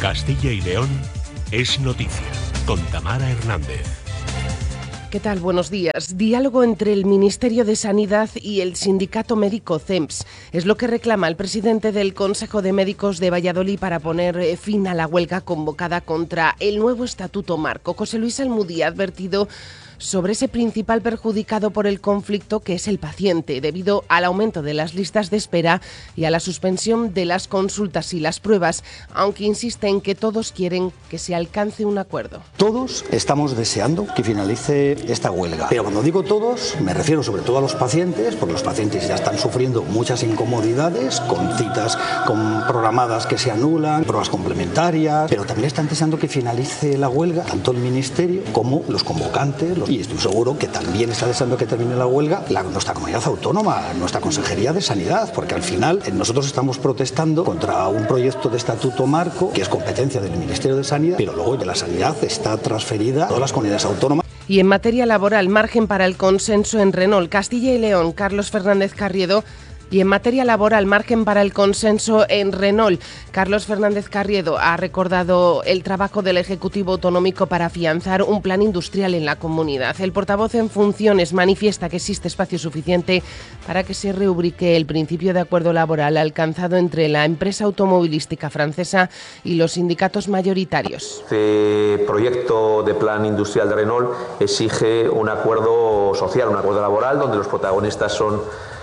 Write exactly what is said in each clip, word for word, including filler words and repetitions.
Castilla y León es noticia, con Tamara Hernández. ¿Qué tal? Buenos días. Diálogo entre el Ministerio de Sanidad y el sindicato médico C E M S. Es lo que reclama el presidente del Consejo de Médicos de Valladolid para poner fin a la huelga convocada contra el nuevo Estatuto Marco. José Luis Almudí ha advertido sobre ese principal perjudicado por el conflicto, que es el paciente, debido al aumento de las listas de espera y a la suspensión de las consultas y las pruebas, aunque insiste en que todos quieren que se alcance un acuerdo. Todos estamos deseando que finalice esta huelga, pero cuando digo todos, me refiero sobre todo a los pacientes, porque los pacientes ya están sufriendo muchas incomodidades, con citas con programadas que se anulan, pruebas complementarias, pero también están deseando que finalice la huelga, tanto el Ministerio como los convocantes, los y estoy seguro que también está deseando que termine la huelga la, nuestra comunidad autónoma, nuestra Consejería de Sanidad, porque al final nosotros estamos protestando contra un proyecto de estatuto marco que es competencia del Ministerio de Sanidad, pero luego de la sanidad está transferida a todas las comunidades autónomas. Y en materia laboral, margen para el consenso en Renault. Castilla y León, Carlos Fernández Carriedo. Y en materia laboral, margen para el consenso en Renault. Carlos Fernández Carriedo ha recordado el trabajo del Ejecutivo Autonómico para afianzar un plan industrial en la comunidad. El portavoz en funciones manifiesta que existe espacio suficiente para que se reubique el principio de acuerdo laboral alcanzado entre la empresa automovilística francesa y los sindicatos mayoritarios. Este proyecto de plan industrial de Renault exige un acuerdo social, un acuerdo laboral, donde los protagonistas son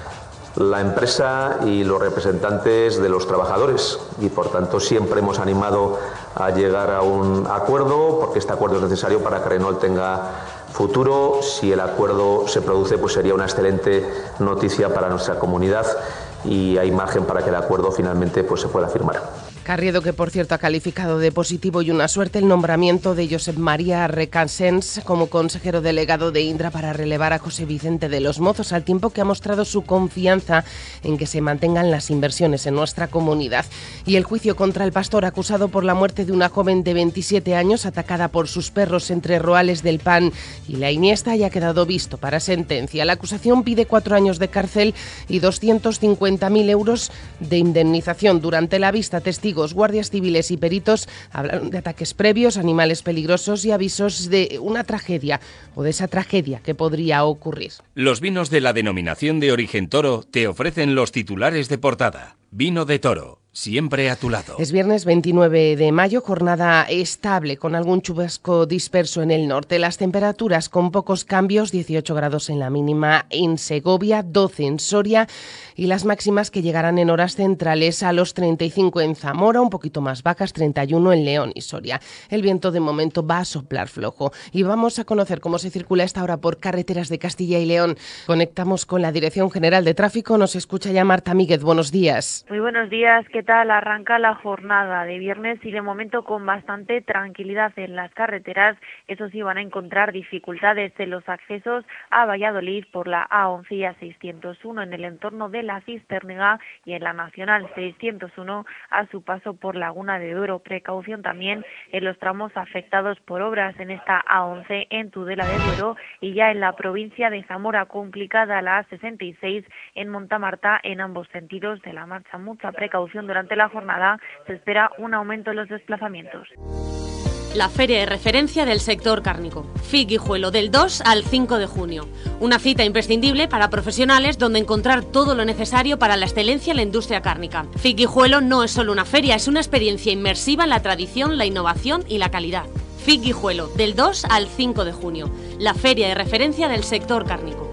la empresa y los representantes de los trabajadores, y por tanto siempre hemos animado a llegar a un acuerdo, porque este acuerdo es necesario para que Renault tenga futuro. Si el acuerdo se produce, pues sería una excelente noticia para nuestra comunidad y hay margen para que el acuerdo finalmente pues se pueda firmar. Carriedo, que por cierto ha calificado de positivo y una suerte el nombramiento de Josep María Recasens como consejero delegado de Indra para relevar a José Vicente de los Mozos, al tiempo que ha mostrado su confianza en que se mantengan las inversiones en nuestra comunidad. Y el juicio contra el pastor acusado por la muerte de una joven de veintisiete años atacada por sus perros entre Roales del Pan y La Iniesta ya ha quedado visto para sentencia. La acusación pide cuatro años de cárcel y doscientos cincuenta mil euros de indemnización. Durante la vista, testigos, guardias civiles y peritos hablaron de ataques previos, animales peligrosos y avisos de una tragedia o de esa tragedia que podría ocurrir. Los vinos de la denominación de origen Toro te ofrecen los titulares de portada. Vino de Toro, siempre a tu lado. Es viernes veintinueve de mayo, jornada estable con algún chubasco disperso en el norte. Las temperaturas con pocos cambios, dieciocho grados en la mínima en Segovia, doce en Soria y las máximas que llegarán en horas centrales a los treinta y cinco en Zamora, un poquito más bajas, treinta y uno en León y Soria. El viento de momento va a soplar flojo y vamos a conocer cómo se circula a esta hora por carreteras de Castilla y León. Conectamos con la Dirección General de Tráfico, nos escucha ya Marta Míguez. Buenos días. Muy buenos días, ¿qué tal? Arranca la jornada de viernes y de momento con bastante tranquilidad en las carreteras. Eso sí, van a encontrar dificultades en los accesos a Valladolid por la A once y A seiscientos uno en el entorno de la Cisternega y en la Nacional seiscientos uno a su paso por Laguna de Duero. Precaución también en los tramos afectados por obras en esta A once en Tudela de Duero y ya en la provincia de Zamora, complicada la A sesenta y seis en Montamarta en ambos sentidos de la marcha. Mucha precaución durante la jornada, se espera un aumento en los desplazamientos. La feria de referencia del sector cárnico. F I C Guijuelo del dos al cinco de junio. Una cita imprescindible para profesionales donde encontrar todo lo necesario para la excelencia en la industria cárnica. F I C Guijuelo no es solo una feria, es una experiencia inmersiva en la tradición, la innovación y la calidad. F I C Guijuelo del dos al cinco de junio. La feria de referencia del sector cárnico.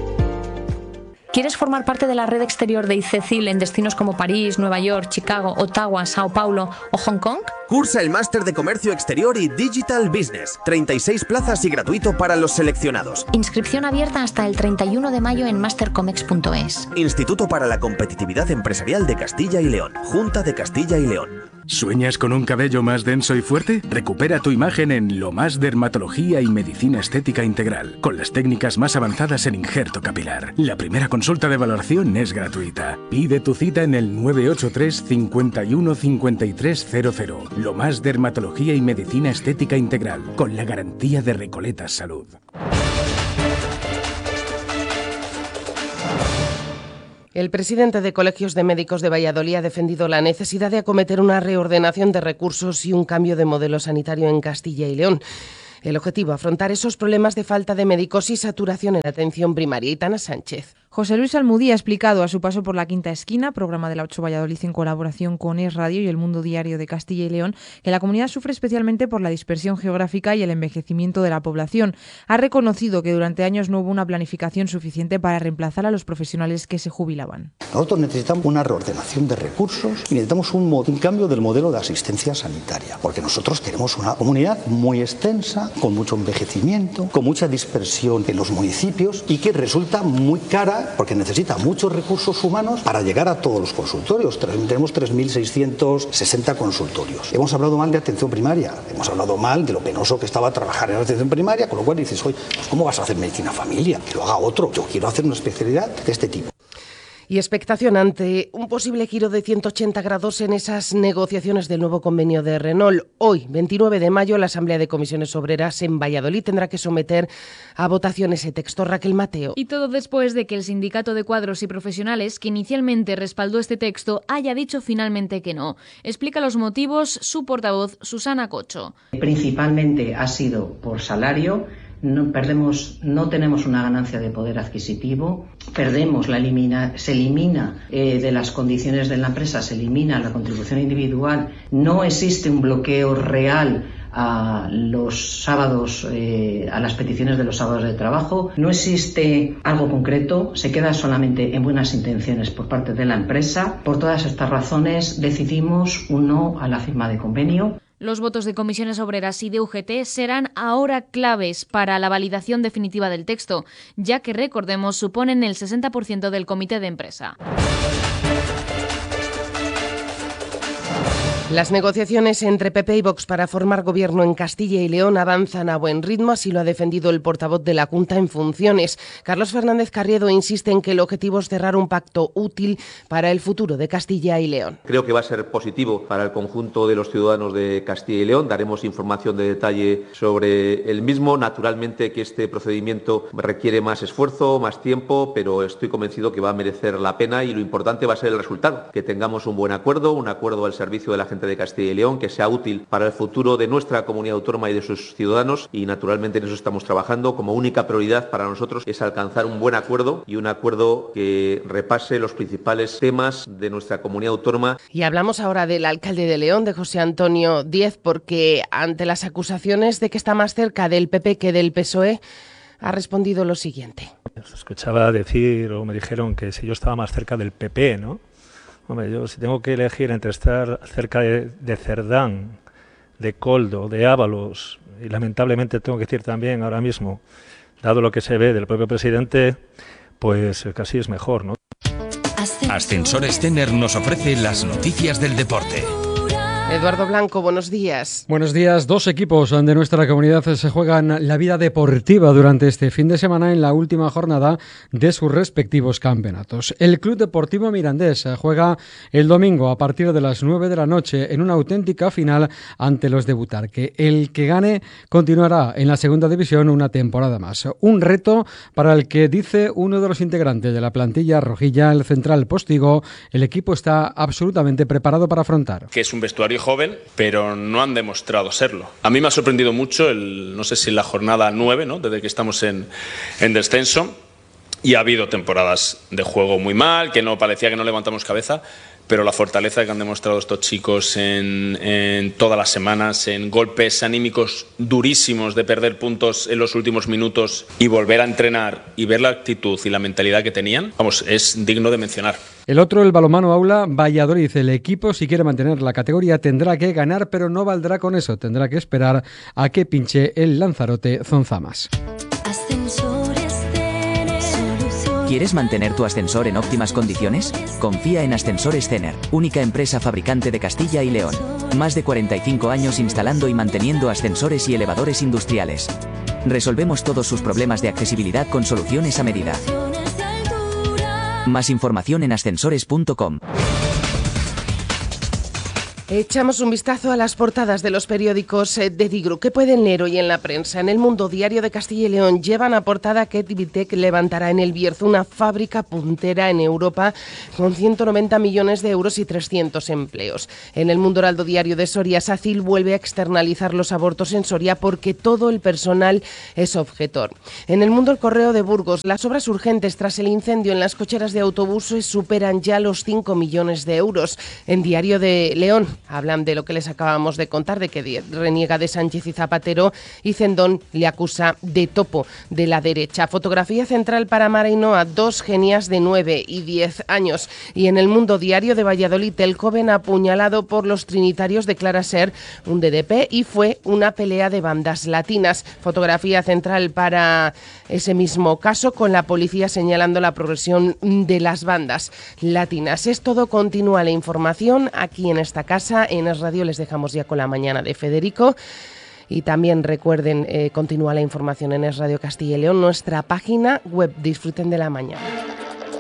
¿Quieres formar parte de la red exterior de ICECIL en destinos como París, Nueva York, Chicago, Ottawa, Sao Paulo o Hong Kong? Cursa el Máster de Comercio Exterior y Digital Business. treinta y seis plazas y gratuito para los seleccionados. Inscripción abierta hasta el treinta y uno de mayo en mastercomex punto es. Instituto para la Competitividad Empresarial de Castilla y León. Junta de Castilla y León. ¿Sueñas con un cabello más denso y fuerte? Recupera tu imagen en Lo Más Dermatología y Medicina Estética Integral, con las técnicas más avanzadas en injerto capilar. La primera consulta de valoración es gratuita. Pide tu cita en el nueve ocho tres, cinco uno, cinco tres cero cero. Lo Más Dermatología y Medicina Estética Integral, con la garantía de Recoletas Salud. El presidente de Colegios de Médicos de Valladolid ha defendido la necesidad de acometer una reordenación de recursos y un cambio de modelo sanitario en Castilla y León. El objetivo, afrontar esos problemas de falta de médicos y saturación en la atención primaria. Itana Sánchez. José Luis Almudí ha explicado a su paso por La Quinta Esquina, programa de la ocho Valladolid en colaboración con Es Radio y El Mundo Diario de Castilla y León, que la comunidad sufre especialmente por la dispersión geográfica y el envejecimiento de la población. Ha reconocido que durante años no hubo una planificación suficiente para reemplazar a los profesionales que se jubilaban. Nosotros necesitamos una reordenación de recursos y necesitamos un, un cambio del modelo de asistencia sanitaria, porque nosotros tenemos una comunidad muy extensa, con mucho envejecimiento, con mucha dispersión en los municipios y que resulta muy cara porque necesita muchos recursos humanos para llegar a todos los consultorios. Tenemos tres mil seiscientos sesenta consultorios. Hemos hablado mal de atención primaria, hemos hablado mal de lo penoso que estaba trabajar en la atención primaria, con lo cual dices, oye, pues ¿cómo vas a hacer medicina familia? Que lo haga otro. Yo quiero hacer una especialidad de este tipo. Y expectación ante un posible giro de ciento ochenta grados en esas negociaciones del nuevo convenio de Renault. Hoy, veintinueve de mayo, la Asamblea de Comisiones Obreras en Valladolid tendrá que someter a votación ese texto. Raquel Mateo. Y todo después de que el Sindicato de Cuadros y Profesionales, que inicialmente respaldó este texto, haya dicho finalmente que no. Explica los motivos su portavoz, Susana Cocho. Principalmente ha sido por salario. No, perdemos, no tenemos una ganancia de poder adquisitivo, perdemos la elimina, se elimina eh, de las condiciones de la empresa, se elimina la contribución individual, no existe un bloqueo real a los sábados, eh, a las peticiones de los sábados de trabajo, no existe algo concreto, se queda solamente en buenas intenciones por parte de la empresa. Por todas estas razones decidimos un no a la firma de convenio. Los votos de Comisiones Obreras y de U G T serán ahora claves para la validación definitiva del texto, ya que, recordemos, suponen el sesenta por ciento del comité de empresa. Las negociaciones entre P P y Vox para formar gobierno en Castilla y León avanzan a buen ritmo, así lo ha defendido el portavoz de la Junta en funciones. Carlos Fernández Carriedo insiste en que el objetivo es cerrar un pacto útil para el futuro de Castilla y León. Creo que va a ser positivo para el conjunto de los ciudadanos de Castilla y León. Daremos información de detalle sobre el mismo. Naturalmente que este procedimiento requiere más esfuerzo, más tiempo, pero estoy convencido que va a merecer la pena y lo importante va a ser el resultado, que tengamos un buen acuerdo, un acuerdo al servicio de la gente de Castilla y León, que sea útil para el futuro de nuestra comunidad autónoma y de sus ciudadanos, y naturalmente en eso estamos trabajando. Como única prioridad para nosotros es alcanzar un buen acuerdo y un acuerdo que repase los principales temas de nuestra comunidad autónoma. Y hablamos ahora del alcalde de León, de José Antonio Díez, porque ante las acusaciones de que está más cerca del P P que del P S O E, ha respondido lo siguiente. Escuchaba decir, o me dijeron, que si yo estaba más cerca del P P, ¿no? Hombre, yo si tengo que elegir entre estar cerca de, de Cerdán, de Coldo, de Ábalos, y lamentablemente tengo que decir también ahora mismo, dado lo que se ve del propio presidente, pues casi es mejor, ¿no? Ascensores Tener nos ofrece las noticias del deporte. Eduardo Blanco, buenos días. Buenos días. Dos equipos de nuestra comunidad se juegan la vida deportiva durante este fin de semana en la última jornada de sus respectivos campeonatos. El Club Deportivo Mirandés juega el domingo a partir de las nueve de la noche en una auténtica final ante los de Butarque. El que gane continuará en la segunda división una temporada más. Un reto para el que, dice uno de los integrantes de la plantilla rojilla, el central Postigo, el equipo está absolutamente preparado para afrontar. Que es un vestuario joven, pero no han demostrado serlo. A mí me ha sorprendido mucho, el, no sé si en la jornada nueve, ¿no? Desde que estamos en, en descenso, y ha habido temporadas de juego muy mal, que no parecía que no levantamos cabeza, pero la fortaleza que han demostrado estos chicos en, en todas las semanas, en golpes anímicos durísimos de perder puntos en los últimos minutos y volver a entrenar y ver la actitud y la mentalidad que tenían, vamos, es digno de mencionar. El otro, el balonmano Aula Valladolid. El equipo, si quiere mantener la categoría, tendrá que ganar, pero no valdrá con eso. Tendrá que esperar a que pinche el Lanzarote Zonzamas. ¿Quieres mantener tu ascensor en óptimas condiciones? Confía en Ascensores Tener, única empresa fabricante de Castilla y León. Más de cuarenta y cinco años instalando y manteniendo ascensores y elevadores industriales. Resolvemos todos sus problemas de accesibilidad con soluciones a medida. Más información en ascensores punto com. Echamos un vistazo a las portadas de los periódicos de Digru. ¿Qué pueden leer hoy en la prensa? En El Mundo, Diario de Castilla y León, llevan a portada que Vitec levantará en El Bierzo una fábrica puntera en Europa con ciento noventa millones de euros y trescientos empleos. En El Mundo Heraldo Diario de Soria, SACIL vuelve a externalizar los abortos en Soria porque todo el personal es objetor. En El Mundo El Correo de Burgos, las obras urgentes tras el incendio en las cocheras de autobuses superan ya los cinco millones de euros. En Diario de León, hablan de lo que les acabamos de contar, de que reniega de Sánchez y Zapatero y Zendón le acusa de topo de la derecha. Fotografía central para Mara Ainhoa, dos genias de nueve y diez años. Y en El Mundo Diario de Valladolid, el joven apuñalado por los trinitarios declara ser un D D P y fue una pelea de bandas latinas. Fotografía central para ese mismo caso, con la policía señalando la progresión de las bandas latinas. Es todo, continúa la información aquí en esta casa. En Es Radio les dejamos ya con la mañana de Federico. Y también recuerden, eh, continúa la información en Es Radio Castilla y León, nuestra página web. Disfruten de la mañana.